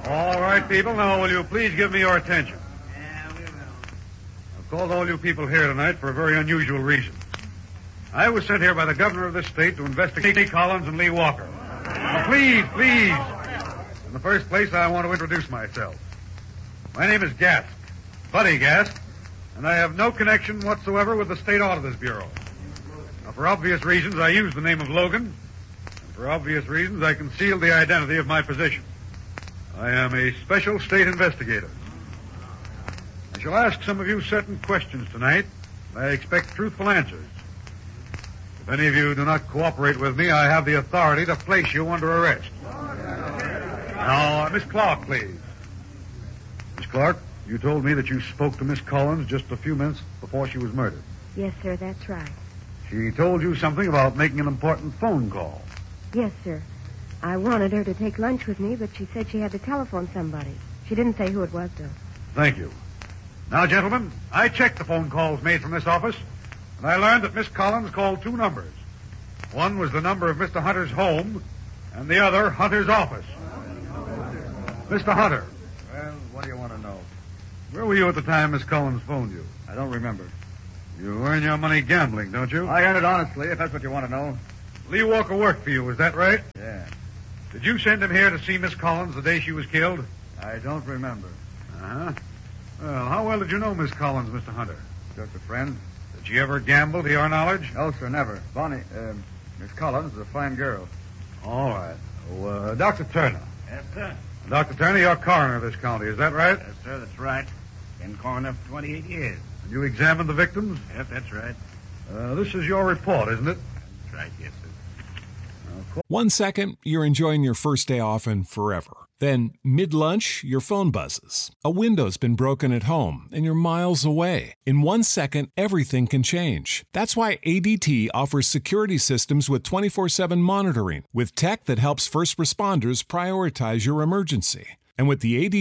All right, people. Now, will you please give me your attention? Yeah, we will. I've called all you people here tonight for a very unusual reason. I was sent here by the governor of this state to investigate Lee Collins and Lee Walker. Now, please. In the first place, I want to introduce myself. My name is Gask, Buddy Gask, and I have no connection whatsoever with the State Auditors Bureau. Now, for obvious reasons, I use the name of Logan, and for obvious reasons, I conceal the identity of my position. I am a special state investigator. I shall ask some of you certain questions tonight. I expect truthful answers. If any of you do not cooperate with me, I have the authority to place you under arrest. Now, Miss Clark, please. Miss Clark, you told me that you spoke to Miss Collins just a few minutes before she was murdered. Yes, sir, that's right. She told you something about making an important phone call. Yes, sir. I wanted her to take lunch with me, but she said she had to telephone somebody. She didn't say who it was, though. Thank you. Now, gentlemen, I checked the phone calls made from this office, and I learned that Miss Collins called two numbers. One was the number of Mr. Hunter's home, and the other Hunter's office. Mr. Hunter. Well, what do you want to know? Where were you at the time Miss Collins phoned you? I don't remember. You earn your money gambling, don't you? I earned it honestly, if that's what you want to know. Lee Walker worked for you, is that right? Yeah. Did you send him here to see Miss Collins the day she was killed? I don't remember. Uh-huh. Well, how well did you know Miss Collins, Mr. Hunter? Just a friend. Did she ever gamble, to your knowledge? No, sir, never. Miss Collins is a fine girl. All right. Oh, Dr. Turner. Yes, sir. Dr. Turner, you're coroner of this county, is that right? Yes, sir, that's right. Been coroner for 28 years. And you examined the victims? Yes, that's right. This is your report, isn't it? That's right, yes, sir. 1 second, you're enjoying your first day off and forever. Then, mid-lunch, your phone buzzes. A window's been broken at home, and you're miles away. In 1 second, everything can change. That's why ADT offers security systems with 24/7 monitoring, with tech that helps first responders prioritize your emergency. And with the ADT